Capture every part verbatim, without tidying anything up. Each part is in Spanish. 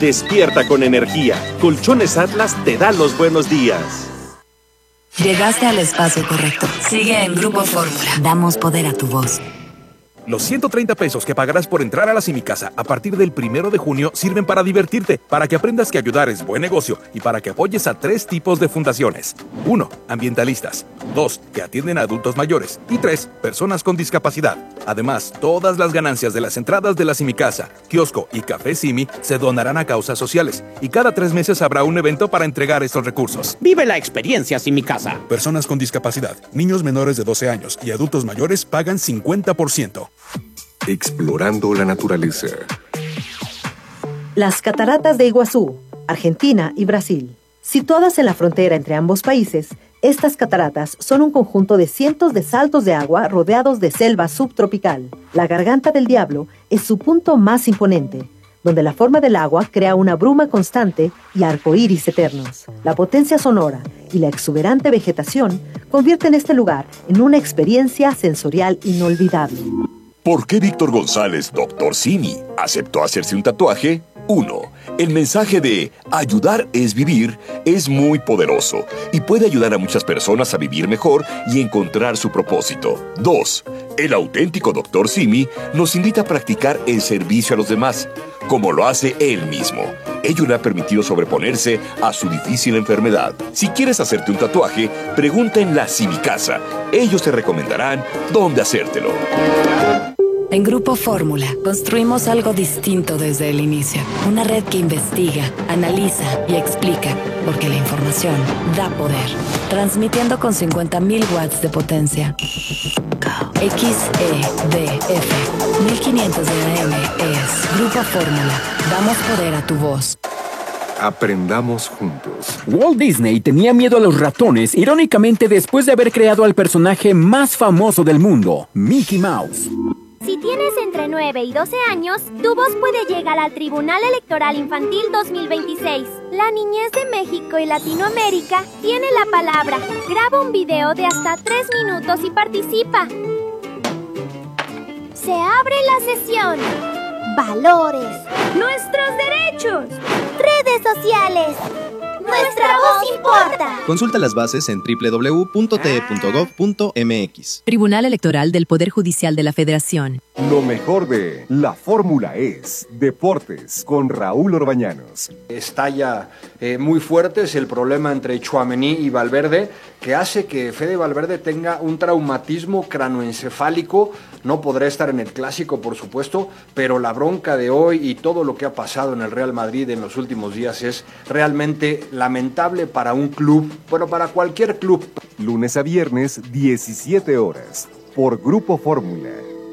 Despierta con energía. Colchones Atlas te da los buenos días. Llegaste al espacio correcto. Sigue en Grupo Fórmula. Damos poder a tu voz. Los ciento treinta pesos que pagarás por entrar a la Simicasa a partir del primero de junio sirven para divertirte, para que aprendas que ayudar es buen negocio y para que apoyes a tres tipos de fundaciones. Uno, ambientalistas. Dos, que atienden a adultos mayores. Y tres, personas con discapacidad. Además, todas las ganancias de las entradas de la Simicasa, kiosco y café Simi se donarán a causas sociales. Y cada tres meses habrá un evento para entregar estos recursos. Vive la experiencia Simicasa. Personas con discapacidad, niños menores de doce años y adultos mayores pagan cincuenta por ciento. Explorando la naturaleza. Las cataratas de Iguazú, Argentina y Brasil. Situadas en la frontera entre ambos países, estas cataratas son un conjunto de cientos de saltos de agua rodeados de selva subtropical. La Garganta del Diablo es su punto más imponente, donde la forma del agua crea una bruma constante y arcoíris eternos. La potencia sonora y la exuberante vegetación convierten este lugar en una experiencia sensorial inolvidable. ¿Por qué Víctor González, doctor Simi, aceptó hacerse un tatuaje? uno. El mensaje de ayudar es vivir es muy poderoso y puede ayudar a muchas personas a vivir mejor y encontrar su propósito. dos. El auténtico doctor Simi nos invita a practicar el servicio a los demás, como lo hace él mismo. Ello le ha permitido sobreponerse a su difícil enfermedad. Si quieres hacerte un tatuaje, pregunta en la Simicasa. Ellos te recomendarán dónde hacértelo. En Grupo Fórmula, construimos algo distinto desde el inicio. Una red que investiga, analiza y explica, porque la información da poder. Transmitiendo con cincuenta mil watts de potencia. X E D F mil quinientos de A M es Grupo Fórmula. Damos poder a tu voz. Aprendamos juntos. Walt Disney tenía miedo a los ratones, irónicamente después de haber creado al personaje más famoso del mundo, Mickey Mouse. Si tienes entre nueve y doce años, tu voz puede llegar al Tribunal Electoral Infantil dos mil veintiséis. La niñez de México y Latinoamérica tiene la palabra. Graba un video de hasta tres minutos y participa. Se abre la sesión. Valores. Nuestros derechos. Redes sociales. Nuestra voz importa. Consulta las bases en doble u doble u doble u punto t e punto gov punto m x. Tribunal Electoral del Poder Judicial de la Federación. Lo mejor de La Fórmula es Deportes con Raúl Orbañanos. Estalla eh, muy fuerte es el problema entre Tchouaméni y Valverde, que hace que Fede Valverde tenga un traumatismo cranoencefálico. No podrá estar en el Clásico, por supuesto, pero la bronca de hoy y todo lo que ha pasado en el Real Madrid en los últimos días es realmente lamentable para un club, bueno, para cualquier club. Lunes a viernes, diecisiete horas, por Grupo Fórmula.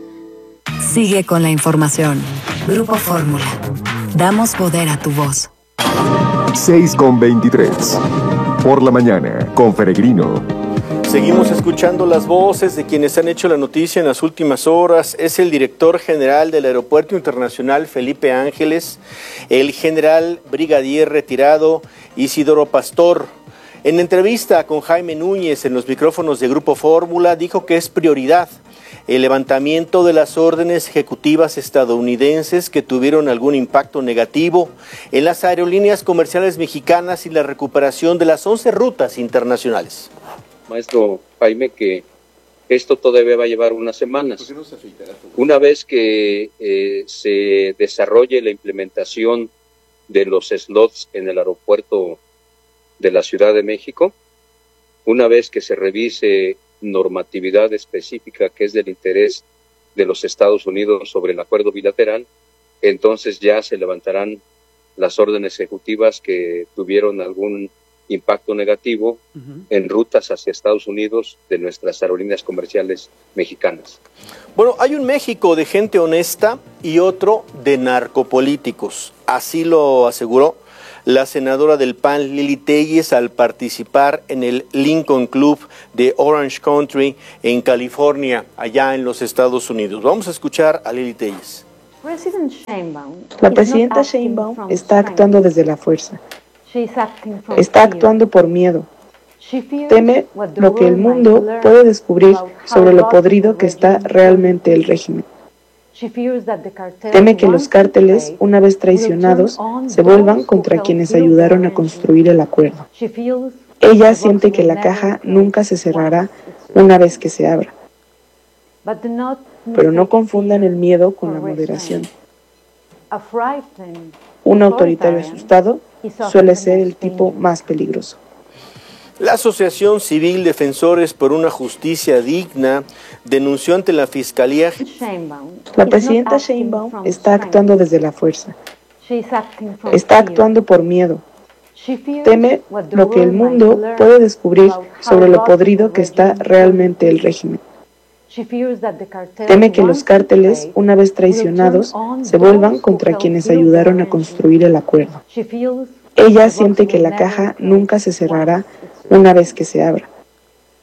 Sigue con la información. Grupo Fórmula. Damos poder a tu voz. seis con veintitrés. Por la mañana, con Peregrino. Seguimos escuchando las voces de quienes han hecho la noticia en las últimas horas. Es el director general del Aeropuerto Internacional, Felipe Ángeles, el general brigadier retirado Isidoro Pastor. En entrevista con Jaime Núñez en los micrófonos de Grupo Fórmula, dijo que es prioridad el levantamiento de las órdenes ejecutivas estadounidenses que tuvieron algún impacto negativo en las aerolíneas comerciales mexicanas y la recuperación de las once rutas internacionales. Maestro Jaime, que esto todavía va a llevar unas semanas. Una vez que eh, se desarrolle la implementación de los slots en el aeropuerto de la Ciudad de México, una vez que se revise normatividad específica que es del interés de los Estados Unidos sobre el acuerdo bilateral, entonces ya se levantarán las órdenes ejecutivas que tuvieron algún impacto negativo uh-huh. en rutas hacia Estados Unidos de nuestras aerolíneas comerciales mexicanas. Bueno, hay un México de gente honesta y otro de narcopolíticos. Así lo aseguró la senadora del P A N, Lili Téllez, al participar en el Lincoln Club de Orange Country en California, allá en los Estados Unidos. Vamos a escuchar a Lili Téllez. La presidenta Sheinbaum está actuando desde la fuerza. Está actuando por miedo. Teme lo que el mundo puede descubrir sobre lo podrido que está realmente el régimen. Teme que los cárteles, una vez traicionados, se vuelvan contra quienes ayudaron a construir el acuerdo. Ella siente que la caja nunca se cerrará una vez que se abra. Pero no confundan el miedo con la moderación. Un autoritario asustado suele ser el tipo más peligroso. La Asociación Civil Defensores por una Justicia Digna denunció ante la Fiscalía. La presidenta Sheinbaum está actuando desde la fuerza. Está actuando por miedo. Teme lo que el mundo puede descubrir sobre lo podrido que está realmente el régimen. Teme que los cárteles, una vez traicionados, se vuelvan contra quienes ayudaron a construir el acuerdo. Ella siente que la caja nunca se cerrará una vez que se abra.